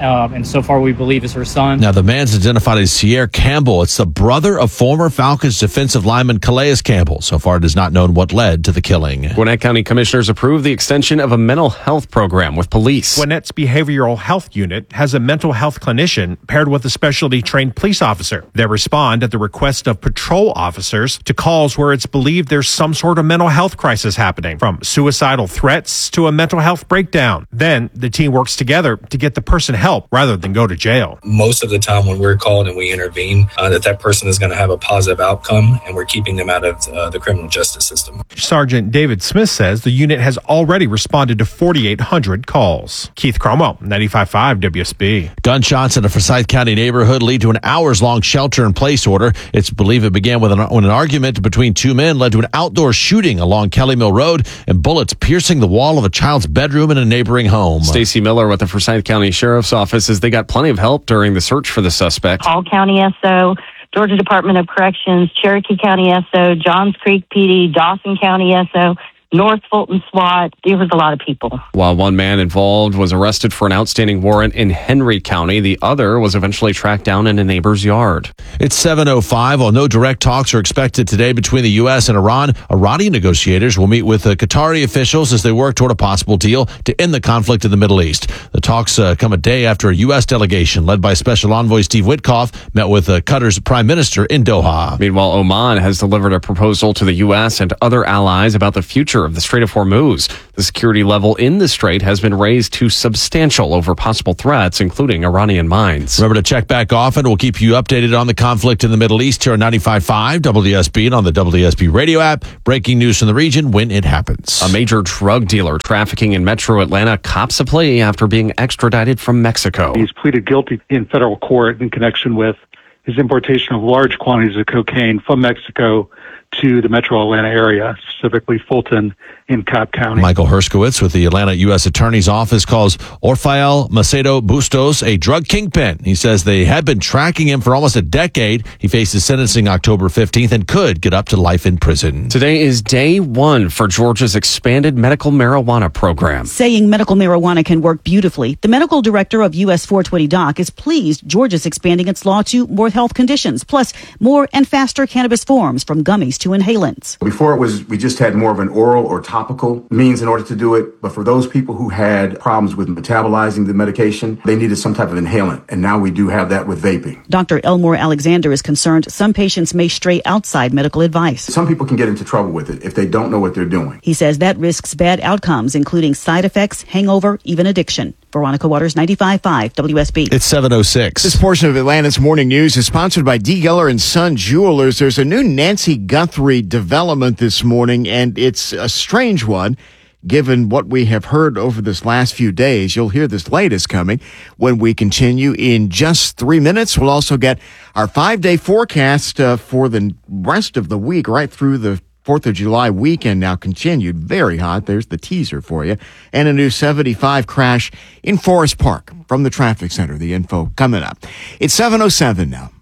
um, and so far we believe is her son. Now, the man's identified as Sierre Campbell. It's the brother of former Falcons defensive lineman Calais Campbell. So far, it is not known what led to the killing. Gwinnett County Commissioners approved the extension of a mental health program with police. Gwinnett's Behavioral Health Unit has a mental health clinician paired with a specialty trained police officer. They respond at the request of patrol officers to calls where it's believed there's some sort of mental health crisis happening, from suicidal threats to a mental health breakdown. Then the team works together to get the person help rather than go to jail. Most of the time when we're called and we intervene, uh, that that person is going to have a positive outcome, and we're keeping them out of uh, the criminal justice system. Sergeant David Smith says the unit has already responded to forty-eight hundred calls. Keith Cromwell, ninety-five point five W S B. Gunshots in a Forsyth County neighborhood lead to an hours-long shelter-in-place order. It's believed it began with an, when an argument between two men led to an outdoor shooting along Kelly Mill Road and bullets piercing the wall of a child's bedroom in a neighboring home. Stacy Miller with the Forsyth County Sheriff's Office says they got plenty of help during the search for the suspect. Hall County S O, Georgia Department of Corrections, Cherokee County S O, Johns Creek P D, Dawson County S O, North Fulton SWAT. There was a lot of people. While one man involved was arrested for an outstanding warrant in Henry County, the other was eventually tracked down in a neighbor's yard. It's seven oh five. While no direct talks are expected today between the U S and Iran, Iranian negotiators will meet with uh, Qatari officials as they work toward a possible deal to end the conflict in the Middle East. The talks uh, come a day after a U S delegation led by Special Envoy Steve Witkoff met with uh, Qatar's prime minister in Doha. Meanwhile, Oman has delivered a proposal to the U S and other allies about the future of the Strait of Hormuz. The security level in the strait has been raised to substantial over possible threats, including Iranian mines. Remember to check back often. We'll keep you updated on the conflict in the Middle East here on ninety-five point five W S B and on the W S B radio app. Breaking news from the region when it happens. A major drug dealer trafficking in metro Atlanta cops a plea after being extradited from Mexico. He's pleaded guilty in federal court in connection with his importation of large quantities of cocaine from Mexico to the metro Atlanta area, specifically Fulton in Cobb County. Michael Herskowitz with the Atlanta U S Attorney's Office calls Orfael Macedo Bustos a drug kingpin. He says they had been tracking him for almost a decade. He faces sentencing October fifteenth and could get up to life in prison. Today is day one for Georgia's expanded medical marijuana program. Saying medical marijuana can work beautifully, the medical director of U S four twenty Doc is pleased Georgia's expanding its law to more health conditions, plus more and faster cannabis forms from gummies to inhalants. Before it was, we just had more of an oral or topical means in order to do it. But for those people who had problems with metabolizing the medication, they needed some type of inhalant. And now we do have that with vaping. Doctor Elmore Alexander is concerned some patients may stray outside medical advice. Some people can get into trouble with it if they don't know what they're doing. He says that risks bad outcomes, including side effects, hangover, even addiction. Veronica Waters, ninety-five point five W S B. It's seven oh six. This portion of Atlanta's Morning News is sponsored by D. Geller and Son Jewelers. There's a new Nancy Guthrie development this morning, and it's a strange one, given what we have heard over this last few days. You'll hear this latest coming when we continue in just three minutes. We'll also get our five-day forecast uh, for the rest of the week, right through the fourth of July weekend now continued. Very hot. There's the teaser for you. And a new seventy-five crash in Forest Park from the traffic center. The info coming up. It's seven oh seven now.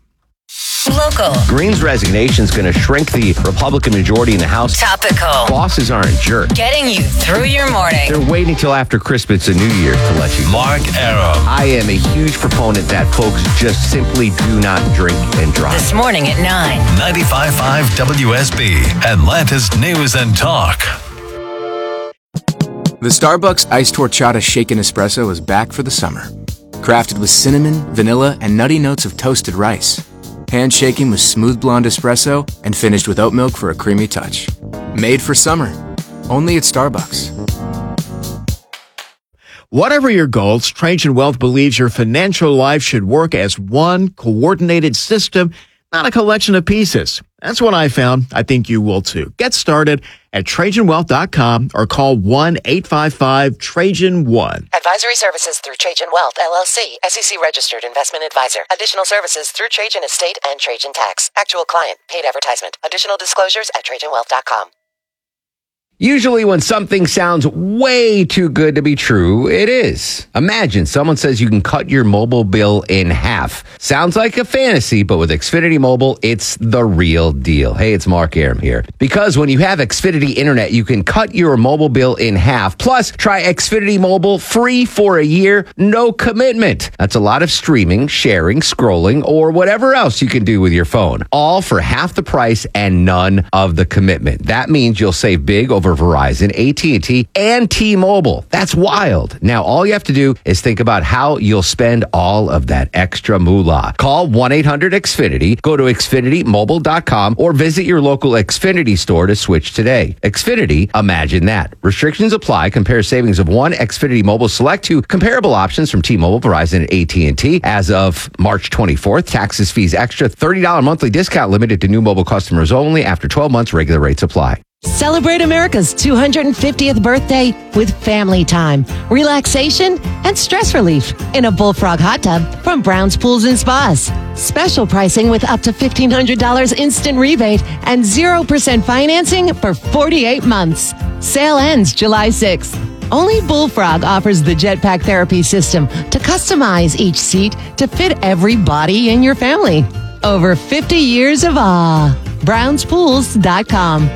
Local. Green's resignation is going to shrink the Republican majority in the House. Topical. Bosses aren't jerks. Getting you through your morning. They're waiting till after Christmas and New Year's to let you know. Mark Arrow. I am a huge proponent that folks just simply do not drink and drive. This morning at nine. ninety-five point five W S B, Atlanta's News and Talk. The Starbucks Iced Horchata Shaken Espresso is back for the summer. Crafted with cinnamon, vanilla, and nutty notes of toasted rice. Handshaking with smooth blonde espresso and finished with oat milk for a creamy touch. Made for summer. Only at Starbucks. Whatever your goals, Trajan Wealth believes your financial life should work as one coordinated system, not a collection of pieces. That's what I found. I think you will too. Get started at Trajan Wealth dot com or call one eight five five Trajan one. Advisory services through Trajan Wealth, L L C, S E C registered investment advisor. Additional services through Trajan Estate and Trajan Tax. Actual client, paid advertisement. Additional disclosures at Trajan Wealth dot com. Usually when something sounds way too good to be true, it is. Imagine someone says you can cut your mobile bill in half. Sounds like a fantasy, but with Xfinity Mobile, it's the real deal. Hey, it's Mark Aram here. Because when you have Xfinity Internet, you can cut your mobile bill in half. Plus, try Xfinity Mobile free for a year, no commitment. That's a lot of streaming, sharing, scrolling, or whatever else you can do with your phone. All for half the price and none of the commitment. That means you'll save big over Verizon, A T and T, and T-Mobile. That's wild. Now, all you have to do is think about how you'll spend all of that extra moolah. Call one eight hundred X Finity, go to Xfinity Mobile dot com, or visit your local Xfinity store to switch today. Xfinity, imagine that. Restrictions apply. Compare savings of one Xfinity Mobile Select to comparable options from T-Mobile, Verizon, and A T and T. As of March twenty-fourth, taxes, fees, extra, thirty dollars monthly discount limited to new mobile customers only. After twelve months, regular rates apply. Celebrate America's two hundred fiftieth birthday with family time, relaxation, and stress relief in a Bullfrog hot tub from Brown's Pools and Spas. Special pricing with up to fifteen hundred dollars instant rebate and zero percent financing for forty-eight months. Sale ends July sixth. Only Bullfrog offers the Jetpack Therapy System to customize each seat to fit every body in your family. Over fifty years of awe. Browns Pools dot com.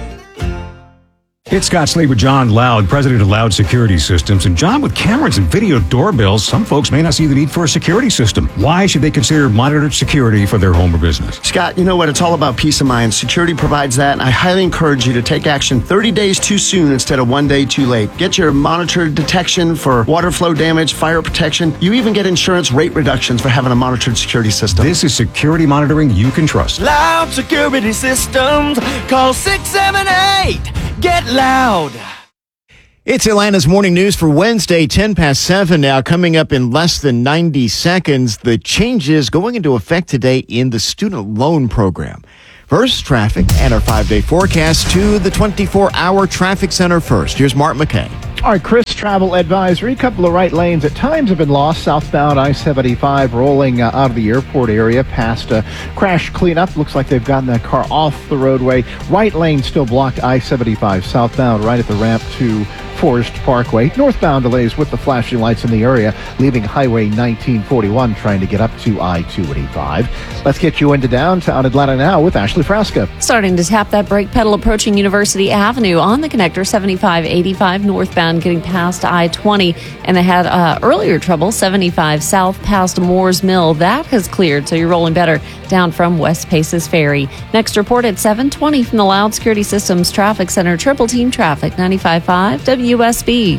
It's Scott Slade with John Loud, president of Loud Security Systems. And John, with cameras and video doorbells, some folks may not see the need for a security system. Why should they consider monitored security for their home or business? Scott, you know what? It's all about peace of mind. Security provides that, and I highly encourage you to take action thirty days too soon instead of one day too late. Get your monitored detection for water flow damage, fire protection. You even get insurance rate reductions for having a monitored security system. This is security monitoring you can trust. Loud Security Systems. Call six seven eight. Get loud. It's Atlanta's morning news for Wednesday, ten past seven now. Coming up in less than ninety seconds, the changes going into effect today in the student loan program. First, traffic and our five-day forecast to the twenty-four hour traffic center first. Here's Mark McKay. All right, Chris, travel advisory. A couple of right lanes at times have been lost. Southbound I seventy-five rolling uh, out of the airport area past a crash cleanup. Looks like they've gotten that car off the roadway. Right lane still blocked I seventy-five southbound right at the ramp to Forest Parkway. Northbound delays with the flashing lights in the area, leaving Highway nineteen forty-one trying to get up to I two eighty-five. Let's get you into downtown Atlanta now with Ashley Frasca. Starting to tap that brake pedal approaching University Avenue on the connector seventy-five eighty-five northbound getting past I twenty, and they had uh, earlier trouble seventy-five south past Moore's Mill. That has cleared, so you're rolling better down from West Paces Ferry. Next report at seven twenty from the Loud Security Systems Traffic Center. Triple Team Traffic ninety-five point five W S B.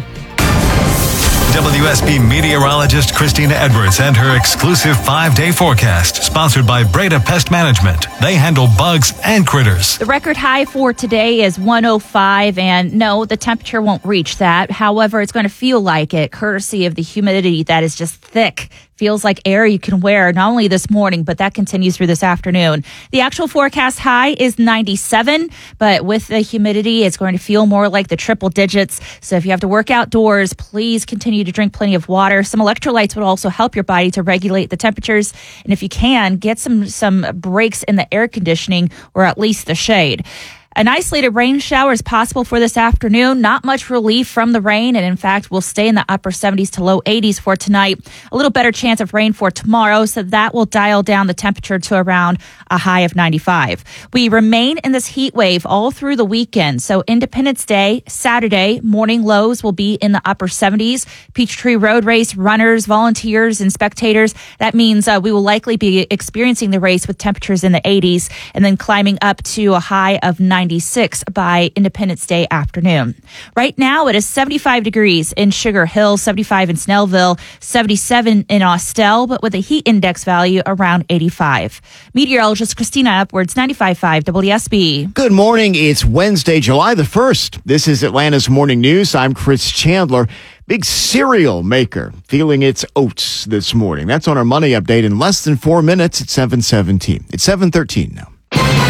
W S B meteorologist Christina Edwards and her exclusive five-day forecast, sponsored by Breda Pest Management. They handle bugs and critters. The record high for today is one oh five, and no, the temperature won't reach that. However, it's going to feel like it, courtesy of the humidity that is just thick. Feels like air you can wear, not only this morning, but that continues through this afternoon. The actual forecast high is ninety-seven, but with the humidity, it's going to feel more like the triple digits. So if you have to work outdoors, please continue to drink plenty of water. Some electrolytes would also help your body to regulate the temperatures. And if you can, get some, some breaks in the air conditioning or at least the shade. An isolated rain shower is possible for this afternoon. Not much relief from the rain, and in fact, we'll stay in the upper seventies to low eighties for tonight. A little better chance of rain for tomorrow, so that will dial down the temperature to around a high of ninety-five. We remain in this heat wave all through the weekend. So Independence Day, Saturday, morning lows will be in the upper seventies. Peachtree Road Race runners, volunteers, and spectators. That means uh, we will likely be experiencing the race with temperatures in the eighties and then climbing up to a high of ninety-six by Independence Day afternoon. Right now, it is seventy-five degrees in Sugar Hill, seventy-five in Snellville, seventy-seven in Austell, but with a heat index value around eighty-five. Meteorologist Christina Edwards, ninety-five point five W S B. Good morning. It's Wednesday, July the first. This is Atlanta's Morning News. I'm Chris Chandler. Big cereal maker feeling its oats this morning. That's on our money update in less than four minutes at seven seventeen. It's seven thirteen now.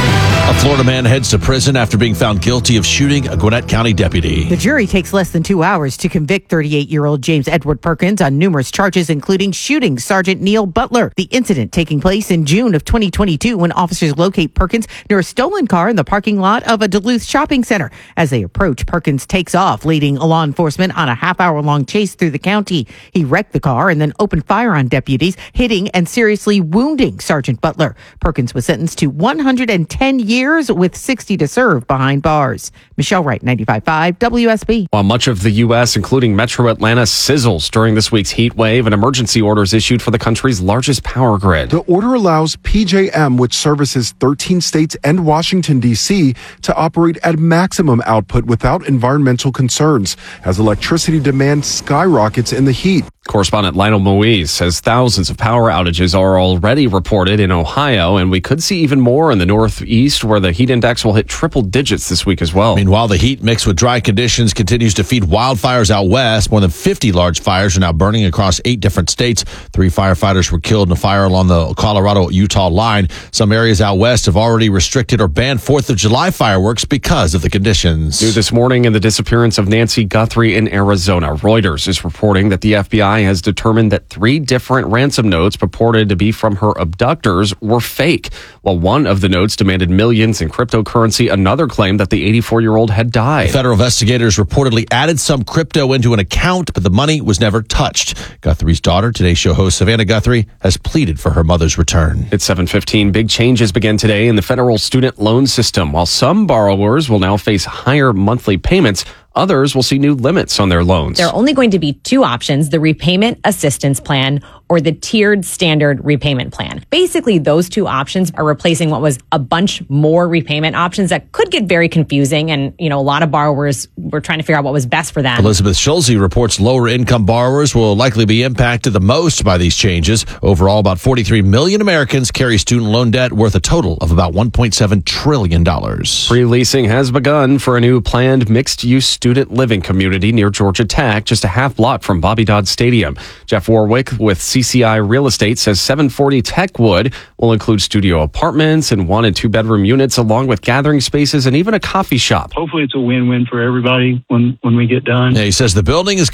A Florida man heads to prison after being found guilty of shooting a Gwinnett County deputy. The jury takes less than two hours to convict thirty-eight-year-old James Edward Perkins on numerous charges, including shooting Sergeant Neil Butler. The incident taking place in June of twenty twenty-two when officers locate Perkins near a stolen car in the parking lot of a Duluth shopping center. As they approach, Perkins takes off, leading law enforcement on a half-hour-long chase through the county. He wrecked the car and then opened fire on deputies, hitting and seriously wounding Sergeant Butler. Perkins was sentenced to one hundred ten years with sixty to serve behind bars. Michelle Wright, ninety-five point five W S B. While much of the U S, including metro Atlanta, sizzles during this week's heat wave, an emergency order is issued for the country's largest power grid. The order allows P J M, which services thirteen states and Washington, D C, to operate at maximum output without environmental concerns as electricity demand skyrockets in the heat. Correspondent Lionel Moise says thousands of power outages are already reported in Ohio, and we could see even more in the Northeast, where the heat index will hit triple digits this week as well. Meanwhile, the heat mixed with dry conditions continues to feed wildfires out west. More than fifty large fires are now burning across eight different states. Three firefighters were killed in a fire along the Colorado-Utah line. Some areas out west have already restricted or banned fourth of July fireworks because of the conditions. New this morning, in the disappearance of Nancy Guthrie in Arizona, Reuters is reporting that the F B I has determined that three different ransom notes purported to be from her abductors were fake. While one of the notes demanded millions in cryptocurrency, another claimed that the eighty-four-year-old had died. Federal investigators reportedly added some crypto into an account, but the money was never touched. Guthrie's daughter, Today Show host Savannah Guthrie, has pleaded for her mother's return. It's seven fifteen. Big changes begin today in the federal student loan system. While some borrowers will now face higher monthly payments, others will see new limits on their loans. There are only going to be two options, the repayment assistance plan or the tiered standard repayment plan. Basically, those two options are replacing what was a bunch more repayment options that could get very confusing. And, you know, a lot of borrowers were trying to figure out what was best for them. Elizabeth Schulze reports lower income borrowers will likely be impacted the most by these changes. Overall, about forty-three million Americans carry student loan debt worth a total of about one point seven trillion dollars. Pre-leasing has begun for a new planned mixed-use student living community near Georgia Tech, just a half block from Bobby Dodd Stadium. Jeff Warwick with C C I Real Estate says seven forty Techwood will include studio apartments and one and two bedroom units, along with gathering spaces and even a coffee shop. Hopefully it's a win-win for everybody when, when we get done. Yeah, he says the building is